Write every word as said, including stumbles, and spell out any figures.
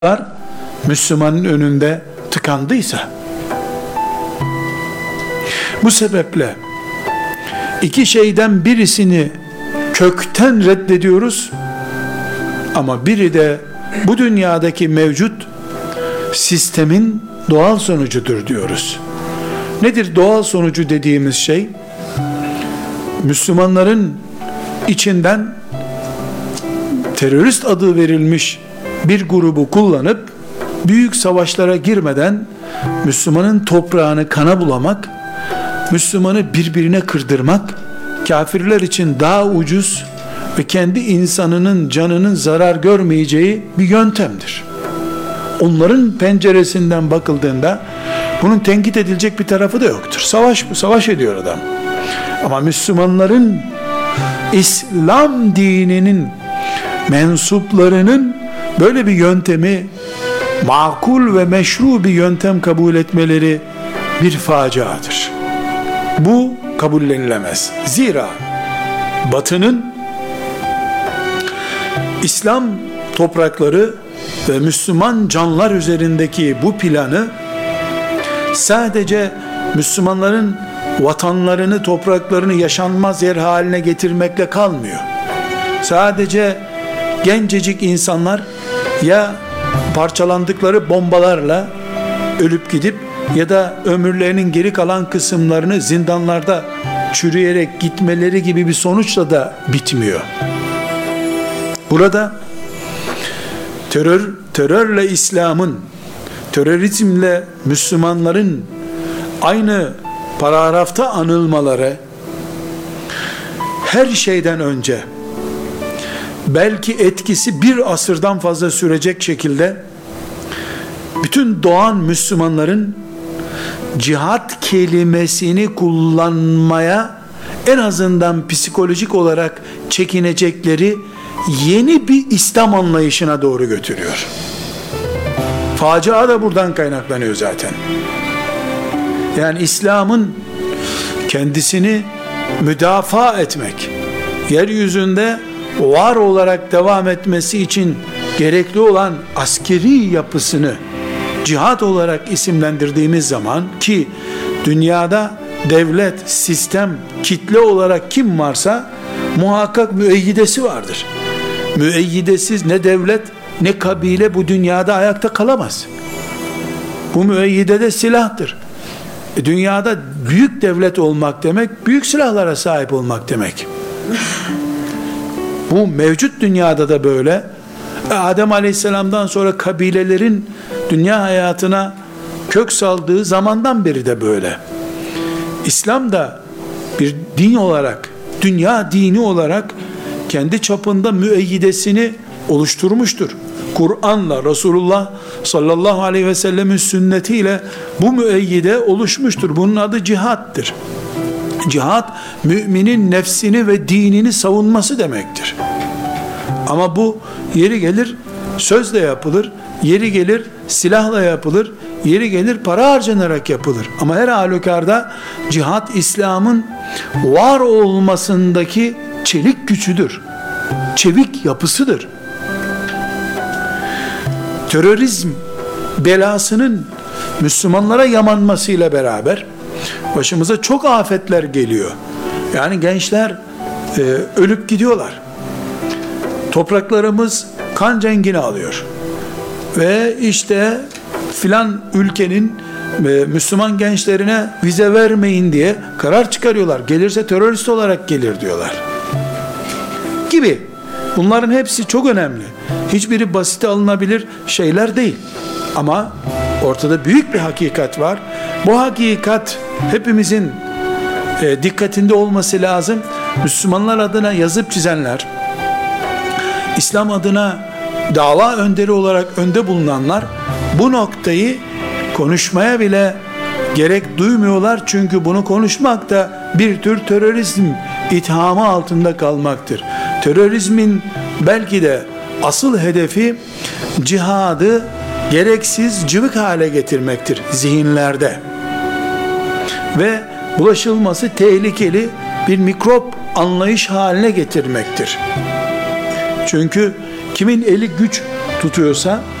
Müslümanın önünde tıkandıysa, bu sebeple iki şeyden birisini kökten reddediyoruz ama biri de bu dünyadaki mevcut sistemin doğal sonucudur diyoruz. Nedir doğal sonucu dediğimiz şey? Müslümanların içinden terörist adı verilmiş bir grubu kullanıp büyük savaşlara girmeden Müslümanın toprağını kana bulamak, Müslümanı birbirine kırdırmak, kafirler için daha ucuz ve kendi insanının canının zarar görmeyeceği bir yöntemdir. Onların penceresinden bakıldığında bunun tenkit edilecek bir tarafı da yoktur. Savaş savaş ediyor adam. Ama Müslümanların, İslam dininin mensuplarının böyle bir yöntemi makul ve meşru bir yöntem kabul etmeleri bir faciadır. Bu kabullenilemez. Zira Batı'nın İslam toprakları ve Müslüman canlar üzerindeki bu planı sadece Müslümanların vatanlarını, topraklarını yaşanmaz yer haline getirmekle kalmıyor. Sadece gencecik insanlar ya parçalandıkları bombalarla ölüp gidip ya da ömürlerinin geri kalan kısımlarını zindanlarda çürüyerek gitmeleri gibi bir sonuçla da bitmiyor. Burada terör, terörle İslam'ın, terörizmle Müslümanların aynı paragrafta anılmaları her şeyden önce belki etkisi bir asırdan fazla sürecek şekilde bütün doğan Müslümanların cihat kelimesini kullanmaya en azından psikolojik olarak çekinecekleri yeni bir İslam anlayışına doğru götürüyor. Facia da buradan kaynaklanıyor zaten. Yani İslam'ın kendisini müdafaa etmek, yeryüzünde var olarak devam etmesi için gerekli olan askeri yapısını cihat olarak isimlendirdiğimiz zaman, ki dünyada devlet, sistem, kitle olarak kim varsa muhakkak müeyyidesi vardır. Müeyyidesiz ne devlet ne kabile bu dünyada ayakta kalamaz. Bu müeyyide de silahtır. E, dünyada büyük devlet olmak demek, büyük silahlara sahip olmak demek. Bu mevcut dünyada da böyle. Adem Aleyhisselam'dan sonra kabilelerin dünya hayatına kök saldığı zamandan beri de böyle. İslam da bir din olarak, dünya dini olarak kendi çapında müeyyidesini oluşturmuştur. Kur'an'la, Resulullah sallallahu aleyhi ve sellemin sünnetiyle bu müeyyide oluşmuştur. Bunun adı cihattır. Cihat, müminin nefsini ve dinini savunması demektir. Ama bu yeri gelir sözle yapılır, yeri gelir silahla yapılır, yeri gelir para harcanarak yapılır. Ama her halükarda cihat İslam'ın var olmasındaki çelik gücüdür. Çevik yapısıdır. Terörizm belasının Müslümanlara yamanmasıyla beraber başımıza çok afetler geliyor. Yani gençler e, ölüp gidiyorlar. Topraklarımız kan cengini alıyor. Ve işte filan ülkenin e, Müslüman gençlerine vize vermeyin diye karar çıkarıyorlar. Gelirse terörist olarak gelir diyorlar. Gibi. Bunların hepsi çok önemli. Hiçbiri basite alınabilir şeyler değil. Ama ortada büyük bir hakikat var. Bu hakikat hepimizin e, dikkatinde olması lazım. Müslümanlar adına yazıp çizenler, İslam adına dava önderi olarak önde bulunanlar bu noktayı konuşmaya bile gerek duymuyorlar. Çünkü bunu konuşmak da bir tür terörizm ithamı altında kalmaktır. Terörizmin belki de asıl hedefi cihadı gereksiz cıvık hale getirmektir zihinlerde. Ve bulaşılması tehlikeli bir mikrop anlayış haline getirmektir. Çünkü kimin eli güç tutuyorsa